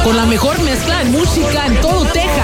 con la mejor mezcla de música en todo Texas.